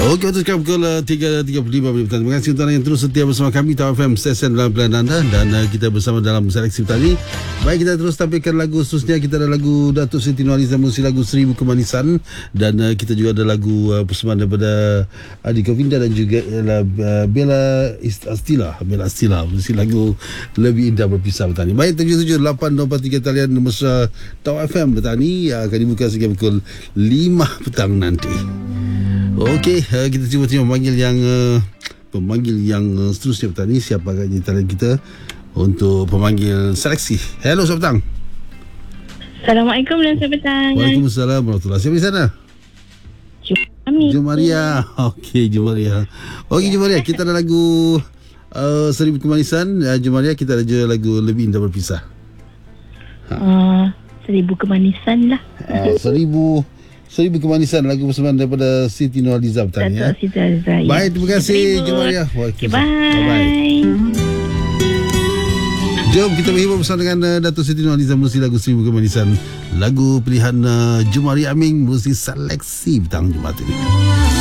Okey, waktu sekarang pukul 3.35 minit petang. Terima kasih untuk anda yang terus setia bersama kami Tau FM, stesen dalam pilihan anda. Dan kita bersama dalam seleksi petani. Baik, kita terus tampilkan lagu seterusnya. Kita ada lagu Datuk Siti Nurhaliza Musi, lagu Seribu Kemanisan. Dan kita juga ada lagu persembahan daripada Adi Govinda dan juga Bella Astila. Mesti lagu Lebih Indah Berpisah Petani. Baik, 777823 talian mesra Tau FM Petani akan dibuka sehingga pukul 5 petang nanti. Okey, kita cuba memanggil yang pemanggil yang seterusnya petani. Siapa agaknya talian kita untuk pemanggil seleksi. Hello, selamat petang. Assalamualaikum dan selamat petang. Waalaikumsalam warahmatullahi. Siapa di sana? Jumaria. Okey, Jumaria. Okey, Jumaria, kita ada lagu Seribu Kemanisan. Jumaria, kita ada je lagu Lebih Indah Berpisah. Seribu Kemanisan lah. Seribu Kemanisan, lagu persembahan daripada Siti Nurhaliza petani. Datuk Siti Nurhaliza. Baik, terima kasih Jumaria. Okay, bye. Jom kita berhibur bersama dengan Datuk Siti Nurhaliza Musi, lagu Seribu Kemanisan. Lagu pilihan Jumaria Aming, muzik seleksi petang Jumaat ini.